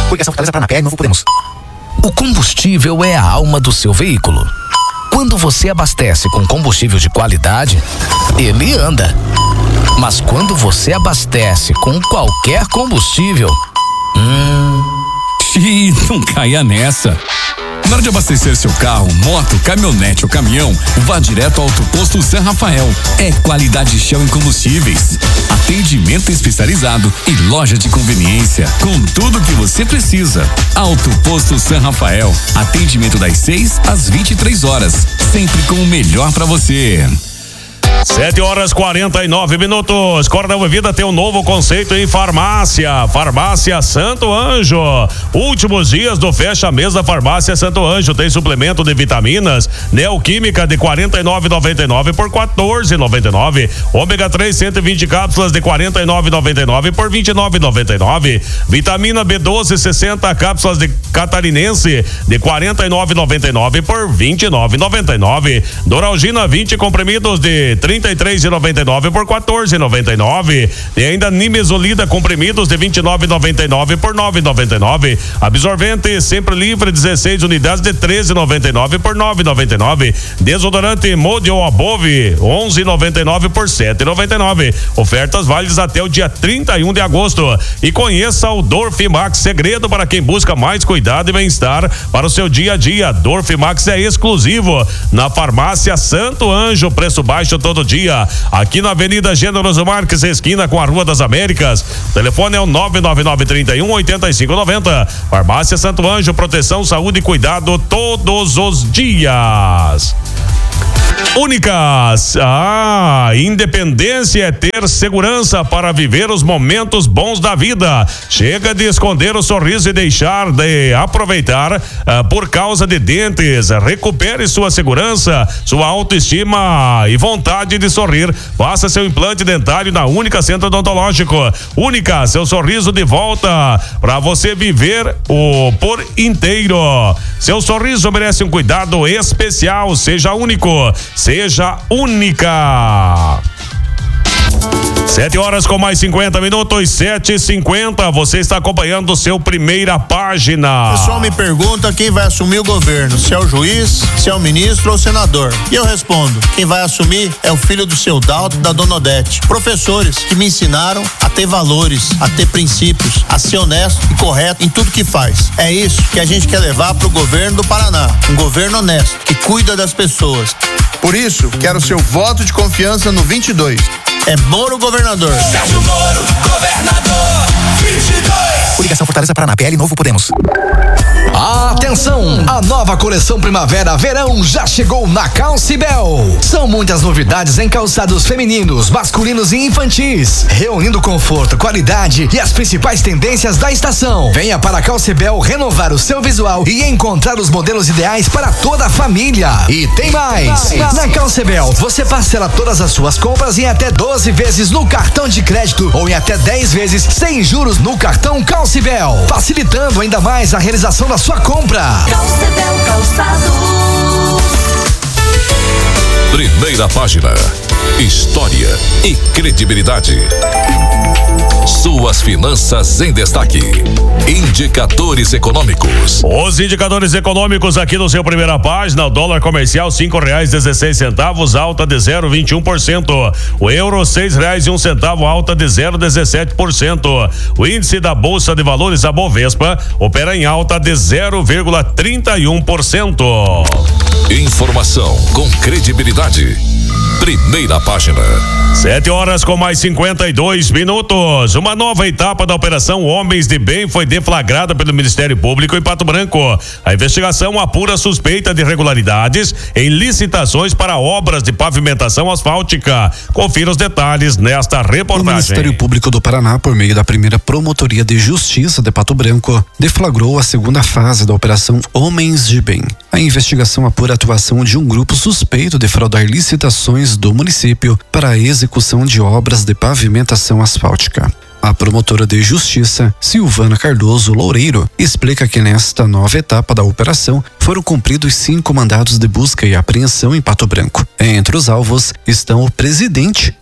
Coligação Fortaleza Paraná, PL Novo Podemos. O combustível é a alma do seu veículo. Quando você abastece com combustível de qualidade, ele anda. Mas quando você abastece com qualquer combustível, não caia nessa. Na hora de abastecer seu carro, moto, caminhonete ou caminhão, vá direto ao Autoposto San Rafael. É qualidade Shell em combustíveis, atendimento especializado e loja de conveniência com tudo que você precisa. Autoposto San Rafael, atendimento das 6 às 23 horas, sempre com o melhor para você. 7h49. Cordel Vida tem um novo conceito em farmácia. Farmácia Santo Anjo. Últimos dias do fecha-mês da Farmácia Santo Anjo. Tem suplemento de vitaminas Neoquímica de R$ 49,99 por R$ 14,99. Ômega 3 120 cápsulas de R$ 49,99 por R$ 29,99. Vitamina B12 60 cápsulas de Catarinense de R$ 49,99 por R$ 29,99. Doralgina 20 comprimidos de R$ 33,99 por R$ 14,99. Tem ainda Nimesulida comprimidos de R$ 29,99 por R$ 9,99. Absorvente Sempre Livre 16 unidades de R$ 13,99 por R$ 9,99. Desodorante Model Above 11,99 por R$ 7,99. Ofertas válidas até o dia 31 de agosto. E conheça o Dorfimax, segredo para quem busca mais cuidado e bem-estar para o seu dia a dia. Dorfimax é exclusivo na Farmácia Santo Anjo, preço baixo todo dia, aqui na Avenida Generoso Marques, esquina com a Rua das Américas. O telefone é o 99931-8590. Farmácia Santo Anjo, proteção, saúde e cuidado todos os dias. Únicas. Independência é ter segurança para viver os momentos bons da vida. Chega de esconder o sorriso e deixar de aproveitar por causa de dentes. Recupere sua segurança, sua autoestima e vontade de sorrir. Faça seu implante dentário na Única Centro Odontológico. Única, seu sorriso de volta para você viver o por inteiro. Seu sorriso merece um cuidado especial. Seja único. Seja única. 7h50, 7h50. Você está acompanhando o seu Primeira Página. O pessoal me pergunta quem vai assumir o governo, se é o juiz, se é o ministro ou o senador. E eu respondo, quem vai assumir é o filho do seu Dalto, da Dona Odete. Professores que me ensinaram a ter valores, a ter princípios, a ser honesto e correto em tudo que faz. É isso que a gente quer levar pro governo do Paraná. Um governo honesto, que cuida das pessoas. Por isso, quero seu voto de confiança no 22. É Moro governador. Sérgio Moro, governador 22. Coligação Fortaleza Paraná, PL Novo Podemos. Atenção! A nova coleção Primavera-Verão já chegou na Calcibel. São muitas novidades em calçados femininos, masculinos e infantis, reunindo conforto, qualidade e as principais tendências da estação. Venha para a Calcibel renovar o seu visual e encontrar os modelos ideais para toda a família. E tem mais! Na Calcibel, você parcela todas as suas compras em até 12 vezes no cartão de crédito ou em até 10 vezes sem juros no cartão Calcibel, facilitando ainda mais a realização da sua compra. Calcibel Calçados. Primeira Página. História e credibilidade. Suas finanças em destaque. Indicadores econômicos. Os indicadores econômicos aqui no seu Primeira Página. O dólar comercial R$5,16, alta de 0,21%. O euro R$6,01, alta de 0,17%. O índice da Bolsa de Valores, a Bovespa, opera em alta de 0,31%. Informação com credibilidade. Primeira Página. 7h52. Uma nova etapa da Operação Homens de Bem foi deflagrada pelo Ministério Público em Pato Branco. A investigação apura suspeita de irregularidades em licitações para obras de pavimentação asfáltica. Confira os detalhes nesta reportagem. O Ministério Público do Paraná, por meio da primeira Promotoria de Justiça de Pato Branco, deflagrou a segunda fase da Operação Homens de Bem. A investigação apura a atuação de um grupo suspeito de fraudar licitações do município para a execução de obras de pavimentação asfáltica. A promotora de justiça, Silvana Cardoso Loureiro, explica que nesta nova etapa da operação foram cumpridos 5 mandados de busca e apreensão em Pato Branco. Entre os alvos estão o presidente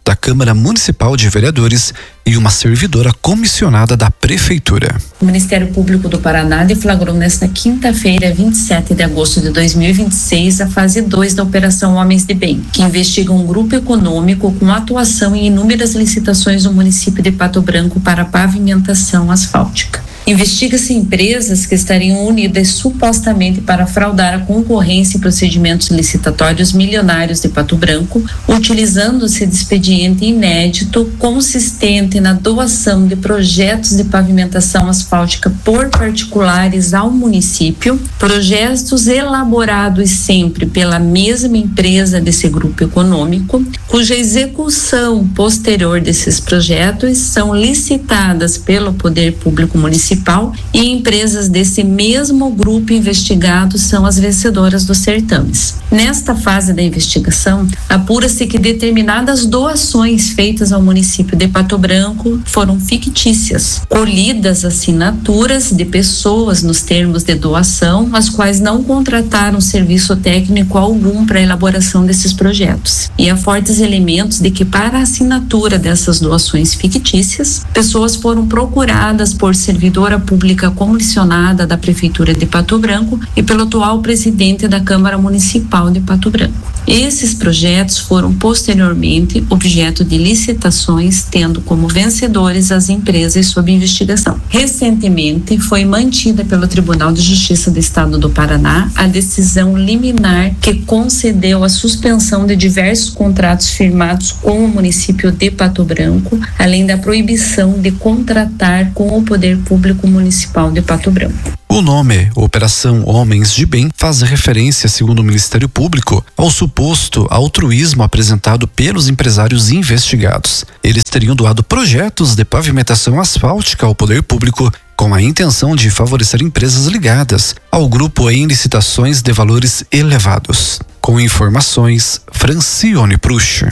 da Câmara Municipal de Vereadores e uma servidora comissionada da Prefeitura. O Ministério Público do Paraná deflagrou nesta quinta-feira, 27 de agosto de 2026, a fase 2 da Operação Homens de Bem, que investiga um grupo econômico com atuação em inúmeras licitações no município de Pato Branco para pavimentação asfáltica. Investiga-se empresas que estariam unidas supostamente para fraudar a concorrência em procedimentos licitatórios milionários de Pato Branco, utilizando-se de expediente inédito consistente na doação de projetos de pavimentação asfáltica por particulares ao município, projetos elaborados sempre pela mesma empresa desse grupo econômico, cuja execução posterior desses projetos são licitadas pelo Poder Público Municipal e empresas desse mesmo grupo investigado são as vencedoras dos certames. Nesta fase da investigação, apura-se que determinadas doações feitas ao município de Pato Branco foram fictícias, colhidas assinaturas de pessoas nos termos de doação, as quais não contrataram serviço técnico algum para a elaboração desses projetos. E há fortes elementos de que, para a assinatura dessas doações fictícias, pessoas foram procuradas por servidora pública comissionada da Prefeitura de Pato Branco e pelo atual presidente da Câmara Municipal de Pato Branco. Esses projetos foram posteriormente objeto de licitações, tendo como vencedores as empresas sob investigação. Recentemente, foi mantida pelo Tribunal de Justiça do Estado do Paraná a decisão liminar que concedeu a suspensão de diversos contratos firmados com o município de Pato Branco, além da proibição de contratar com o Poder Público Municipal de Pato Branco. O nome Operação Homens de Bem faz referência, segundo o Ministério Público, ao suposto altruísmo apresentado pelos empresários investigados. Eles teriam doado projetos de pavimentação asfáltica ao poder público com a intenção de favorecer empresas ligadas ao grupo em licitações de valores elevados. Com informações, Francione Prusch.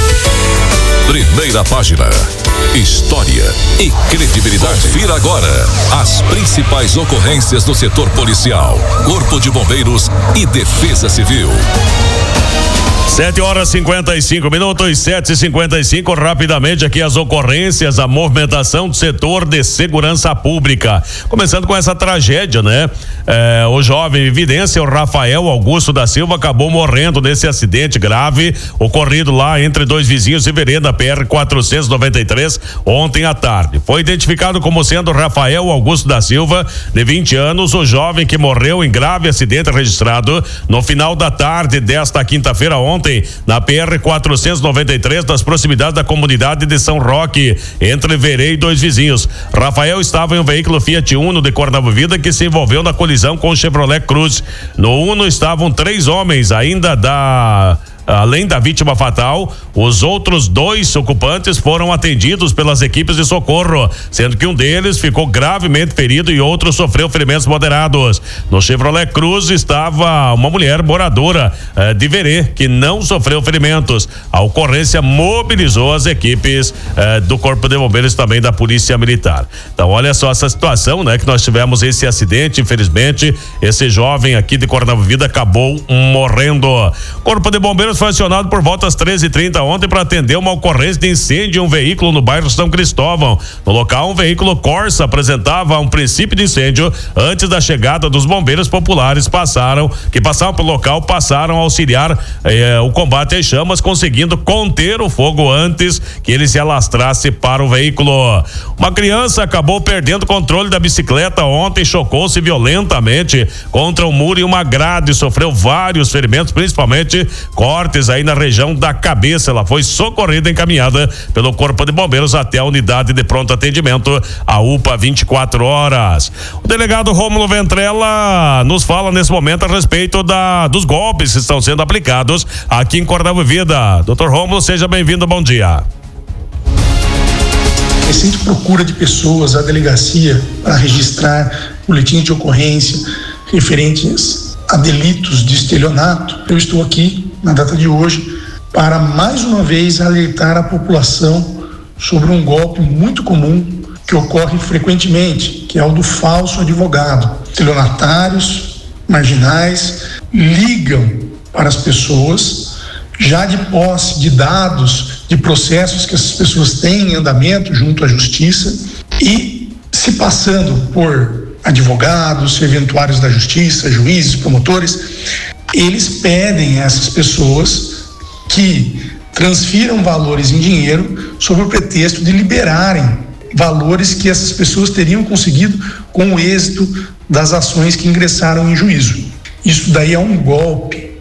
Primeira página. História e credibilidade. Confira agora as principais ocorrências do setor policial, Corpo de Bombeiros e Defesa Civil. 7h55, 7h55, rapidamente aqui as ocorrências, a movimentação do setor de segurança pública. Começando com essa tragédia, né? O jovem Evidência, o Rafael Augusto da Silva, acabou morrendo nesse acidente grave ocorrido lá entre dois vizinhos de vereda, PR-493, ontem à tarde. Foi identificado como sendo Rafael Augusto da Silva, de 20 anos, o jovem que morreu em grave acidente registrado no final da tarde desta quinta-feira, ontem, na PR-493, nas proximidades da comunidade de São Roque, entre Verê e dois vizinhos. Rafael estava em um veículo Fiat Uno de cor Nova Vida que se envolveu na colisão com o Chevrolet Cruz. No Uno estavam 3 homens, além da vítima fatal, os outros 2 ocupantes foram atendidos pelas equipes de socorro, sendo que um deles ficou gravemente ferido e outro sofreu ferimentos moderados. No Chevrolet Cruz estava uma mulher moradora de Verê, que não sofreu ferimentos. A ocorrência mobilizou as equipes do Corpo de Bombeiros e também da Polícia Militar. Então, olha só essa situação, né? Que nós tivemos esse acidente, infelizmente, esse jovem aqui de Cor Nova Vida acabou morrendo. Corpo de Bombeiros foi acionado por volta às 13h30 ontem para atender uma ocorrência de incêndio em um veículo no bairro São Cristóvão. No local, um veículo Corsa apresentava um princípio de incêndio. Antes da chegada dos bombeiros populares que passavam pelo local, passaram a auxiliar o combate às chamas, conseguindo conter o fogo antes que ele se alastrasse para o veículo. Uma criança acabou perdendo o controle da bicicleta ontem, chocou-se violentamente contra um muro e uma grade, sofreu vários ferimentos, principalmente cortes aí na região da cabeça. Ela foi socorrida e encaminhada pelo Corpo de Bombeiros até a unidade de pronto atendimento, a UPA 24 horas. O delegado Rômulo Ventrella nos fala nesse momento a respeito dos golpes que estão sendo aplicados aqui em Cor Nova Vida. Doutor Rômulo, seja bem-vindo, bom dia. Recente procura de pessoas à delegacia para registrar boletins de ocorrência referentes a delitos de estelionato. Eu estou aqui na data de hoje para mais uma vez alertar a população sobre um golpe muito comum que ocorre frequentemente, que é o do falso advogado. Estelionatários, marginais, ligam para as pessoas já de posse de dados de processos que essas pessoas têm em andamento junto à justiça e se passando por advogados, serventuários da justiça, juízes, promotores, eles pedem a essas pessoas que transfiram valores em dinheiro sob o pretexto de liberarem valores que essas pessoas teriam conseguido com o êxito das ações que ingressaram em juízo. Isso daí é um golpe.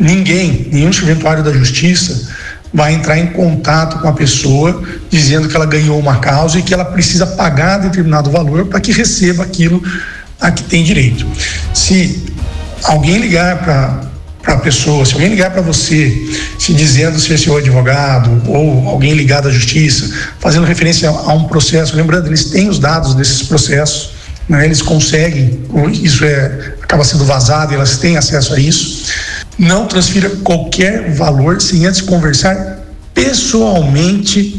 Nenhum serventuário da justiça vai entrar em contato com a pessoa dizendo que ela ganhou uma causa e que ela precisa pagar determinado valor para que receba aquilo a que tem direito. Se alguém ligar para a pessoa, se alguém ligar para você, se dizendo ser seu advogado ou alguém ligado à justiça, fazendo referência a um processo, lembrando, eles têm os dados desses processos, né? Eles conseguem, isso acaba sendo vazado, elas têm acesso a isso. Não transfira qualquer valor sem antes conversar pessoalmente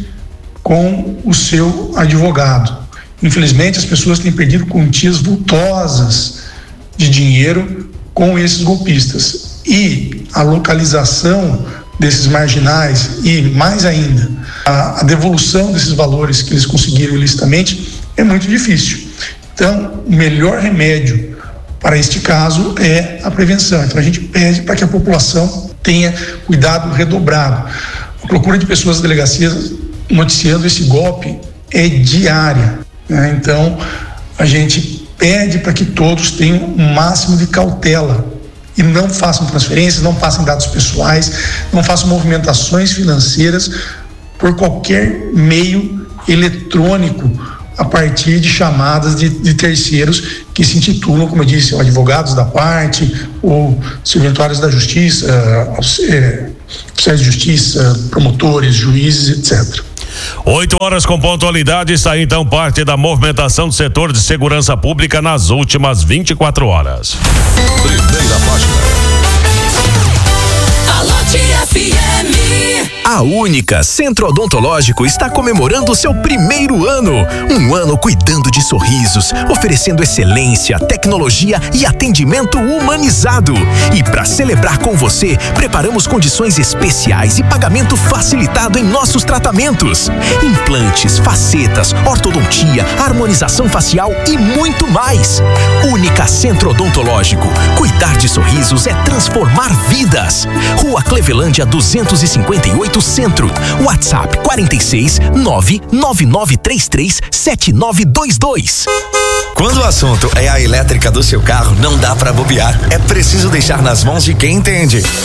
com o seu advogado. Infelizmente, as pessoas têm perdido quantias vultosas de dinheiro com esses golpistas. E a localização desses marginais e, mais ainda, a devolução desses valores que eles conseguiram ilicitamente é muito difícil. Então, o melhor remédio para este caso é a prevenção. Então, a gente pede para que a população tenha cuidado redobrado. A procura de pessoas das delegacias noticiando esse golpe é diária, né? Então, a gente pede para que todos tenham um máximo de cautela e não façam transferências, não passem dados pessoais, não façam movimentações financeiras por qualquer meio eletrônico a partir de chamadas de terceiros que se intitulam, como eu disse, advogados da parte ou serventuários da justiça, oficiais de justiça, promotores, juízes, etc. 8 horas com pontualidade, está aí então parte da movimentação do setor de segurança pública nas últimas 24 horas. Primeira página. A Única Centro Odontológico está comemorando seu primeiro ano. Um ano cuidando de sorrisos, oferecendo excelência, tecnologia e atendimento humanizado. E para celebrar com você, preparamos condições especiais e pagamento facilitado em nossos tratamentos. Implantes, facetas, ortodontia, harmonização facial e muito mais. Única Centro Odontológico. Cuidar de sorrisos é transformar vidas. Rua Clevelândia 258 Centro. WhatsApp 46 99933 7922. Quando o assunto é a elétrica do seu carro, não dá pra bobear. É preciso deixar nas mãos de quem entende.